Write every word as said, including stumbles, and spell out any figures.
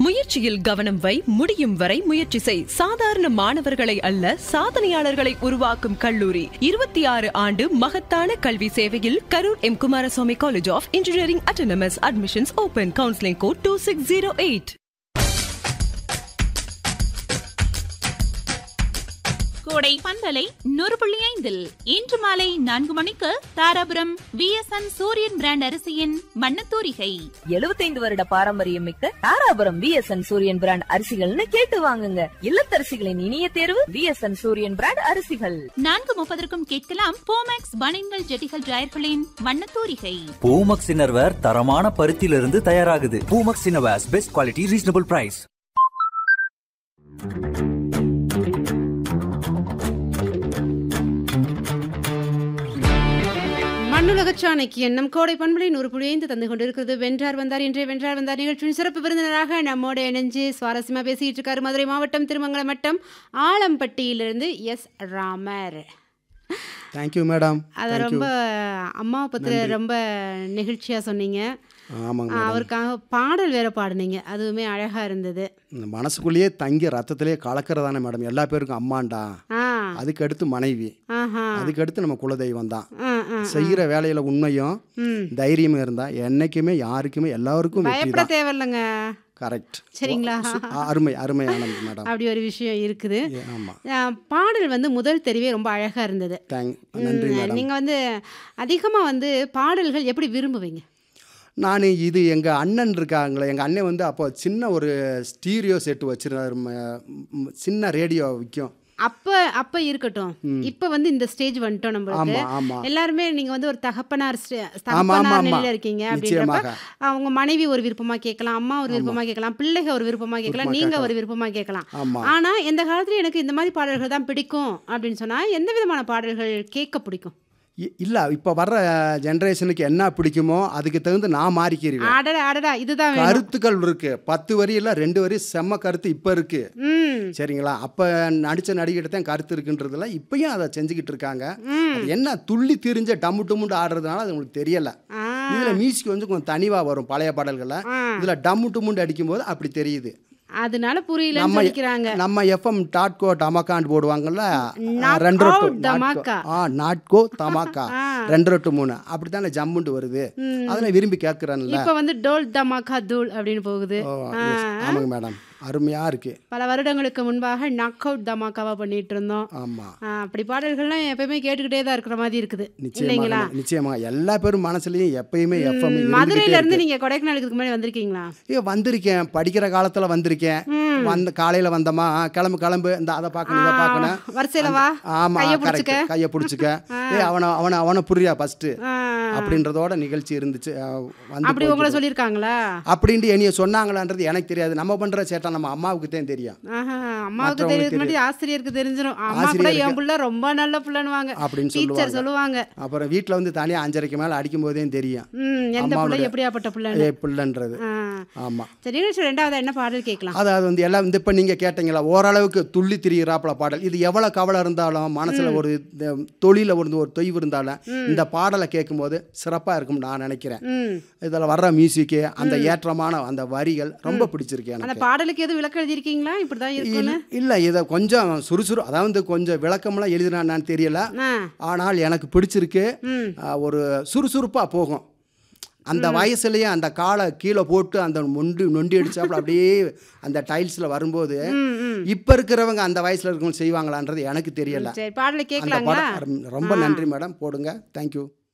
முயற்சியில் கவனம் வை, முடியும் வரை முயற்சி செய். சாதாரண மாணவர்களை அல்ல, சாதனையாளர்களை உருவாக்கும் கல்லூரி. இருபத்தி ஆறு ஆண்டு மகத்தான கல்வி சேவையில் Karur M Kumaraswamy college of engineering autonomous. Admissions open. Counselling code two six zero eight. கோடை பண்பலை நூறு புள்ளி ஐந்தில் இன்று மாலை நான்கு மணிக்கு தாராபுரம் விஎஸ்என் சூரியன் பிராண்ட் அரிசியின் மண்ணத்தூரிகை. எழுபத்தைந்து வருட பாரம்பரியம் மிக்க தாராபுரம் விஎஸ்என் சூரியன் பிராண்ட் அரிசிகள்னு கேட்டு வாங்குங்க. இல்லத்தரசிகளின் இனிய தேர்வு விஎஸ்என் சூரியன் பிராண்ட் அரிசிகள். நான்கு முப்பதற்கும் கேட்கலாம் போமேக்ஸ் பனின்கள் ஜெட்டிகள் டிரையர்களின் மண்ணத்தூரிகை. பூமக்ஸ் இன்னர்வேர் தரமான பருத்தியிலிருந்து தயாராகுது. Poomex innerwears best quality, reasonable price. மண்ணுலக சாணக்கியன் நம் கோடை பண்பலை நூறு புள்ளி ஐந்து தந்து கொண்டிருக்கிறது. வென்றார் வந்தார் இன்றைய வென்றார் வந்தார் நிகழ்ச்சியின் சிறப்பு விருந்தினராக நம்மோட இணைஞ்சு சுவாரஸ்யமா பேசிட்டு இருக்காரு மதுரை மாவட்டம் திருமங்கலம் வட்டம் ஆலம்பட்டியிலிருந்து எஸ் ராமர். Thank you madam. அதை ரொம்ப அம்மாவை பற்றி ரொம்ப நெகிழ்ச்சியாக சொன்னீங்க. ஆமாங்க. அவருக்காக பாடல் வேற பாடுனீங்க, அதுவுமே அழகாக இருந்தது. இந்த மனசுக்குள்ளேயே தங்கி ரத்தத்திலேயே கலக்கிறதானே மேடம் எல்லா பேருக்கும் அம்மாண்டா. அதுக்கு அடுத்து மனைவி, அதுக்கு அடுத்து நம்ம குலதெய்வம் தான். செய்கிற வேலையில உண்மையும் தைரியமும் இருந்தா என்னைக்குமே யாருக்குமே எல்லாருக்கும் பயப்பட தேவையில்லைங்க. கரெக்ட். சரிங்களா? அருமை அருமையான மேடம். அப்படி ஒரு விஷயம் இருக்குது. ஆமா. பாடல் வந்து முதல் தெரிவே ரொம்ப அழகா இருந்தது. நன்றி மேடம். நீங்க வந்து அதிகமா வந்து பாடல்கள் எப்படி விரும்புவீங்க? நான் இது எங்கள் அண்ணன் இருக்காங்களே, எங்கள் அண்ணன் வந்து அப்போ சின்ன ஒரு ஸ்டீரியோ செட்டு வச்சிருந்தாரு, சின்ன ரேடியோ விற்கும். அப்ப அப்ப இருக்கட்டும், இப்ப வந்து இந்த ஸ்டேஜ் வந்துட்டோம் நம்மளுக்கு. எல்லாருமே நீங்க வந்து ஒரு தகப்பனார் நிலையில இருக்கீங்க அப்படின்றப்ப அவங்க மனைவி ஒரு விருப்பமா கேட்கலாம், அம்மா ஒரு விருப்பமா கேட்கலாம், பிள்ளைங்க ஒரு விருப்பமா கேட்கலாம், நீங்க ஒரு விருப்பமா கேட்கலாம். ஆனா எந்த காலத்துல எனக்கு இந்த மாதிரி பாடல்கள் தான் பிடிக்கும் அப்படின்னு சொன்னா எந்த விதமான பாடல்கள் கேட்க பிடிக்கும்? இல்லை, இப்போ வர்ற ஜென்ரேஷனுக்கு என்ன பிடிக்குமோ அதுக்கு தகுந்து நான் மாறிக்கிறேன். இதுதான் கருத்துக்கள் இருக்கு. பத்து வரி இல்லை ரெண்டு வரி செம்ம கருத்து இப்போ இருக்கு. சரிங்களா? அப்போ நடித்த நடிகிட்ட தான் கருத்து இருக்குன்றதுல இப்பயும் அதை செஞ்சுக்கிட்டு இருக்காங்க. அது என்ன துள்ளி திரிஞ்ச டம்மு டம்முட்டு ஆடுறதுனால அது உங்களுக்கு தெரியல. இதில் மியூசிக் வந்து கொஞ்சம் தனிவாக வரும் பழைய பாடல்களை. இதில் டம்மு டம்முண்டு அடிக்கும்போது அப்படி தெரியுது. அதனால புரியல சொல்லிக்கிறாங்க. நம்ம எஃப்எம் டாட்கோ டமாக்கான்னு போடுவாங்கல்ல, ரெண்டு டமாக்கா ஆ நாட்கோ தமாக்கா ரெண்டு ரெட்டு மூணு அப்படித்தானே ஜம்முண்டு வருது. அதனால விரும்பி கேட்கறேன்ல. இப்போ வந்து டோல் தமாக்கா தூள் அப்படின்னு போகுது. ஆமாங்க மேடம், அருமையா இருக்கு. பல வருடங்களுக்கு முன்பாக நாக் அவுட் தமாக்காவா பண்ணிட்டு இருந்தோம். ஆமா, அப்படி பாடல்கள்லாம் எப்பயுமே கேட்டுக்கிட்டே தான் இருக்கிற மாதிரி இருக்குது. இல்லைங்களா? நிச்சயமா எல்லா பேரும் மனசுலயும் எப்பயுமே எஃப்எம். மதுரையில இருந்து நீங்க கொடைக்கானலுக்கு முன்னாடி வந்திருக்கீங்களா? ஐயோ வந்திருக்கேன், படிக்கிற காலத்துல வந்திருக்கேன். வந்து காலையில வந்தோமா கிளம்பு கிளம்பு இந்த அதை பார்க்கணும் இதை பார்க்கணும் வரிசையில வா. ஆமா, கையை பிடிச்சிக்க, ஏ அவனை அவனை அவனை புரியா ஃபர்ஸ்ட் அப்படின்றதோட நிகழ்ச்சி இருந்துச்சு. அப்படி உங்களை சொல்லியிருக்காங்களா? அப்படின்ட்டு என்னைய சொன்னாங்களான்றது எனக்கு தெரியாது. நம்ம பண்ற சேட்டை நம்ம அம்மாவுக்கு தான் தெரியும். அம்மாவுக்கு தெரியுது முன்னாடி ஆசிரியருக்கு தெரிஞ்சிடும். அம்மா கூட என் பிள்ளை ரொம்ப நல்ல பிள்ளைன்னுவாங்க அப்படின்னு டீச்சர் சொல்லுவாங்க. அப்புறம் வீட்டில் வந்து தனியாக அஞ்சரைக்கு மேலே அடிக்கும் போதே தெரியும் எந்த பிள்ளை எப்படியாப்பட்ட பிள்ளை பிள்ளைன்றது. ஆமாம். சரி, ரெண்டாவது என்ன பாடல் கேட்கலாம்? அதாவது வந்து எல்லாம் வந்து இப்போ நீங்கள் கேட்டீங்களா ஓரளவுக்கு துள்ளி திரிகிறாப்புல பாடல். இது எவ்வளோ கவலை இருந்தாலும் மனசில் ஒரு தொழில ஒரு ஒரு தொய்வு இருந்தாலும் இந்த பாடலை கேட்கும்போது சிறப்பாக இருக்கும் நான் நினைக்கிறேன். இதில் வர்ற மியூசிக்கு அந்த ஏற்றமான அந்த வரிகள் ரொம்ப பிடிச்சிருக்கு எனக்கு. அந்த பாடலுக்கு எதுவும் விளக்கம் எழுதியிருக்கீங்களா? இப்படிதான் இருக்குன்னு இல்லை, இதை கொஞ்சம் சுறுசுறு அதாவது கொஞ்சம் விளக்கம்லாம் எழுதினான்னு தெரியல. ஆனால் எனக்கு பிடிச்சிருக்கு. ஒரு சுறுசுறுப்பாக போகும். அந்த வயசுலேயே அந்த காலை கீழே போட்டு அந்த நொண்டி நொண்டி அடிச்சாப்புல அப்படியே அந்த டைல்ஸில் வரும்போது இப்போ இருக்கிறவங்க அந்த வயசில் இருக்கவங்க செய்வாங்களான்றது எனக்கு தெரியல. பாடலை கேட்கலாங்களா? ரொம்ப நன்றி மேடம், போடுங்க. தேங்க்யூ.